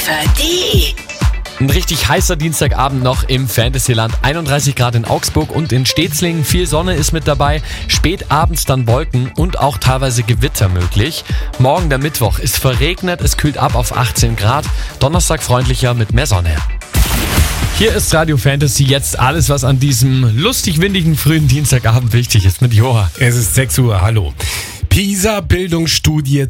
für die. Ein richtig heißer Dienstagabend noch im Fantasyland. 31 Grad in Augsburg und in Stetzlingen. Viel Sonne ist mit dabei. Spät abends dann Wolken und auch teilweise Gewitter möglich. Morgen der Mittwoch ist verregnet. Es kühlt ab auf 18 Grad. Donnerstag freundlicher mit mehr Sonne. Hier ist Radio Fantasy, jetzt alles, was an diesem lustig windigen frühen Dienstagabend wichtig ist mit Joa. Es ist 6 Uhr, hallo. PISA-Bildungsstudie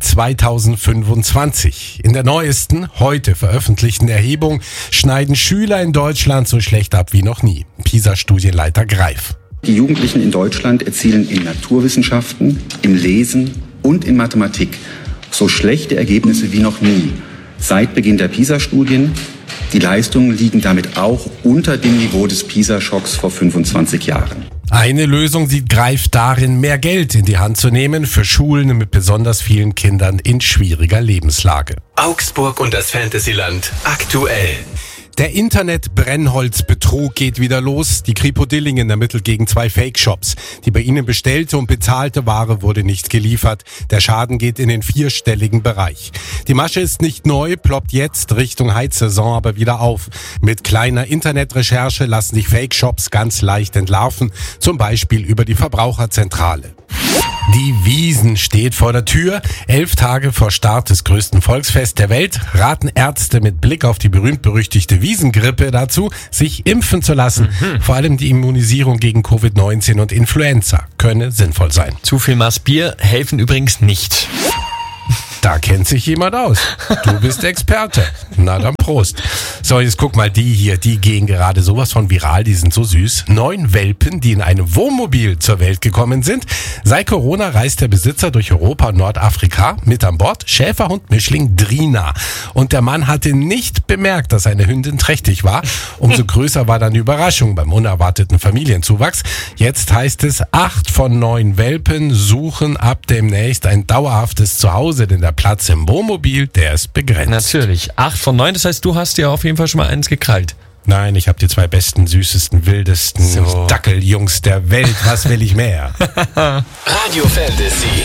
2025. In der neuesten, heute veröffentlichten Erhebung schneiden Schüler in Deutschland so schlecht ab wie noch nie. PISA-Studienleiter Greif. Die Jugendlichen in Deutschland erzielen in Naturwissenschaften, im Lesen und in Mathematik so schlechte Ergebnisse wie noch nie. Seit Beginn der PISA-Studien. Die Leistungen liegen damit auch unter dem Niveau des PISA-Schocks vor 25 Jahren. Eine Lösung sieht Greif darin, mehr Geld in die Hand zu nehmen für Schulen mit besonders vielen Kindern in schwieriger Lebenslage. Augsburg und das Fantasyland aktuell. Der Internet-Brennholzbetrug geht wieder los. Die Kripo Dillingen ermittelt gegen 2 Fake-Shops. Die bei ihnen bestellte und bezahlte Ware wurde nicht geliefert. Der Schaden geht in den 4-stelligen Bereich. Die Masche ist nicht neu, ploppt jetzt Richtung Heizsaison aber wieder auf. Mit kleiner Internetrecherche lassen sich Fake-Shops ganz leicht entlarven, zum Beispiel über die Verbraucherzentrale. Die Wiesn steht vor der Tür. 11 Tage vor Start des größten Volksfests der Welt raten Ärzte mit Blick auf die berühmt-berüchtigte Wiesngrippe dazu, sich impfen zu lassen. Vor allem die Immunisierung gegen Covid-19 und Influenza könne sinnvoll sein. Zu viel Maß Bier helfen übrigens nicht. Da kennt sich jemand aus. Du bist Experte. Na dann Prost. So, jetzt guck mal, die hier, die gehen gerade sowas von viral, die sind so süß. 9 Welpen, die in einem Wohnmobil zur Welt gekommen sind. Seit Corona reist der Besitzer durch Europa und Nordafrika. Mit an Bord Schäferhund-Mischling Drina. Und der Mann hatte nicht bemerkt, dass seine Hündin trächtig war. Umso größer war dann die Überraschung beim unerwarteten Familienzuwachs. Jetzt heißt es, 8 von 9 Welpen suchen ab demnächst ein dauerhaftes Zuhause, denn der Platz im Wohnmobil, der ist begrenzt. Natürlich. 8 von 9, das heißt, du hast dir auf jeden Fall schon mal eins gekrallt. Nein, ich habe die 2 besten, süßesten, wildesten Dackeljungs der Welt. Was will ich mehr? Radio Fantasy.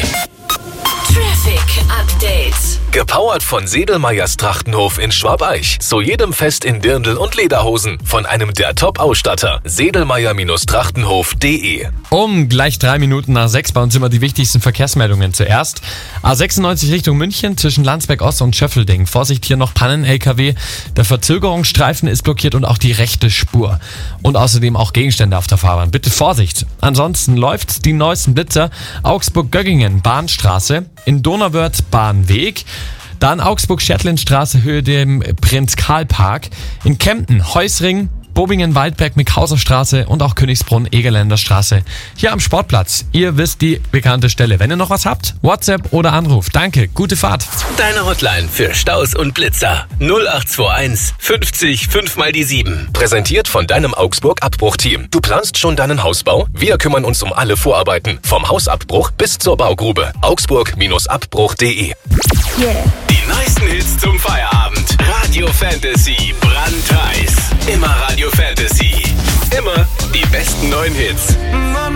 Traffic Update. Gepowert von Sedelmeyers Trachtenhof in Schwabeich. Zu jedem Fest in Dirndl und Lederhosen. Von einem der Top-Ausstatter. Sedelmeyer-Trachtenhof.de. Um gleich 3 Minuten nach 6 bei uns immer die wichtigsten Verkehrsmeldungen zuerst. A96 Richtung München zwischen Landsberg Ost und Schöffelding. Vorsicht, hier noch Pannen-LKW. Der Verzögerungsstreifen ist blockiert und auch die rechte Spur. Und außerdem auch Gegenstände auf der Fahrbahn. Bitte Vorsicht. Ansonsten läuft's die neuesten Blitzer. Augsburg-Göggingen, Bahnstraße. In Donauwörth, Bahnweg. Dann Augsburg-Schertlindstraße, Höhe dem Prinz-Karl-Park. In Kempten, Heusring, Bobingen-Waldberg, Mickhauser Straße und auch Königsbrunn, Egerländer Straße. Hier am Sportplatz. Ihr wisst die bekannte Stelle. Wenn ihr noch was habt, WhatsApp oder Anruf. Danke, gute Fahrt. Deine Hotline für Staus und Blitzer. 0821 50 5 mal die 7. Präsentiert von deinem Augsburg-Abbruchteam. Du planst schon deinen Hausbau? Wir kümmern uns um alle Vorarbeiten. Vom Hausabbruch bis zur Baugrube. Augsburg-Abbruch.de. Yeah. Die neuesten Hits zum Feierabend. Radio Fantasy. Brandheiß. Immer Radio Fantasy. Immer die besten neuen Hits.